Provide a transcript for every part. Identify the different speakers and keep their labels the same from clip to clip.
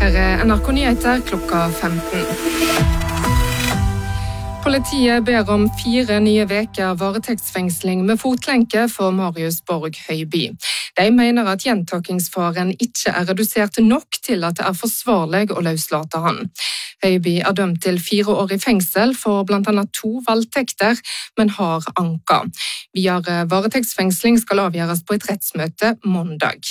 Speaker 1: Her NRK Nyheter klokka 15. Politiet ber om 4 nye veker varetektsfengsling med fotlenke for Marius Borg Høiby. De mener at gjentakingsfaren ikke redusert nok til at det forsvarlig å løslate han. Høiby dømt til 4 år i fengsel for blant annet 2 voldtekter, men har anka. Videre varetektsfengsling skal avgjøres på et rettsmøte mandag.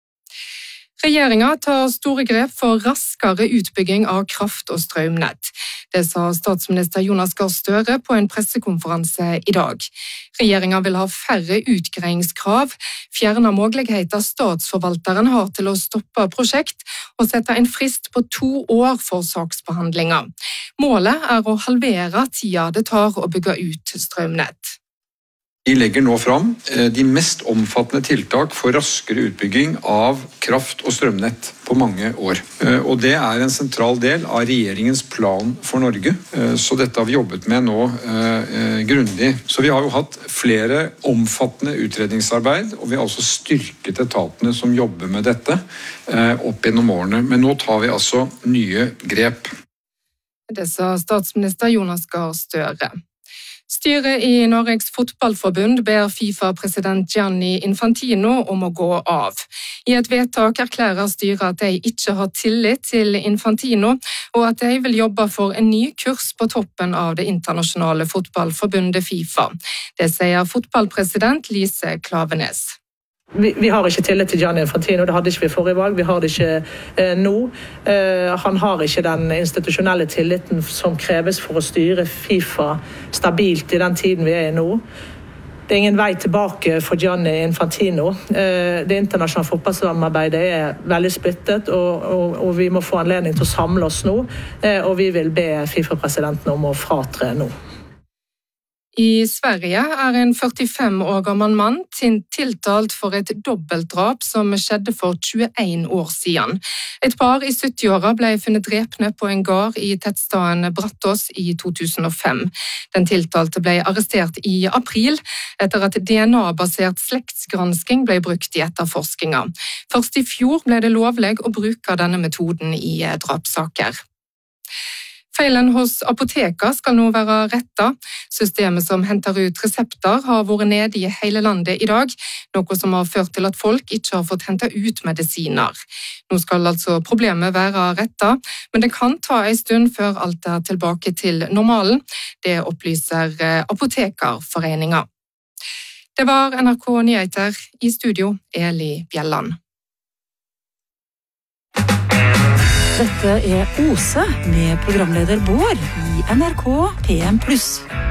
Speaker 1: Regjeringen tar store grep for raskere utbygging av kraft- og strømnett. Det sa statsminister Jonas Gahr Støre på en pressekonferanse i dag. Regjeringen vil ha færre utgreiingskrav, fjerne muligheter statsforvalteren har til å stoppe prosjekt og sette en frist på 2 år for saksbehandlinger. Målet å halvere tida det tar å bygge ut strømnett.
Speaker 2: Vi legger nå fram de mest omfattende tiltak for raskere utbygging av kraft- og strømnett på mange år. Og det en sentral del av regjeringens plan for Norge, så dette har vi jobbet med nå grundig. Så vi har jo hatt flere omfattende utredningsarbeid, og vi har også styrket etatene som jobber med dette opp gjennom årene. Men nå tar vi altså nye grep.
Speaker 1: Det sa statsminister Jonas Gahr Støre. Styret i Norges fotballforbund ber FIFA-president Gianni Infantino om å gå av. I et vedtak erklærer styret at de ikke har tillit til Infantino, og at de vil jobbe for en ny kurs på toppen av det internasjonale fotballforbundet FIFA. Det sier fotballpresident Lise Klaveness.
Speaker 3: Vi har ikke tillit til Gianni Infantino, det hadde ikke vi forrige valg, vi har det ikke nå. Han har ikke den institusjonelle tilliten som kreves for å styre FIFA stabilt i den tiden vi i nå. Det ingen vei tilbake for Gianni Infantino. Det internasjonale fotballsamarbeidet veldig splittet, og vi må få anledning til å samle oss nå, og vi vil be FIFA-presidenten om å fratre nå.
Speaker 1: I Sverige en 45 år gammel mann tiltalt for et dobbeltdrap som skjedde for 21 år siden. Et par i 70-åra ble funnet drepne på en gard i tettstaden Brattås i 2005. Den tiltalte ble arrestert i april etter at DNA-basert slektsgransking ble brukt i etterforskninga. Først i fjor ble det lovlig å bruke denne metoden i drapssaker. Feilen hos apoteker skal nå være rettet. Systemet som henter ut resepter har vært nede i hele landet i dag, noe som har ført til at folk ikke har fått hentet ut medisiner. Nå skal altså problemet være rettet, men det kan ta en stund før alt tilbake til normalen. Det opplyser Apotekerforeningen. Det var NRK Nyheter, i studio Eli Bjelland.
Speaker 4: Dette OSE med programleder Bård i NRK PM+.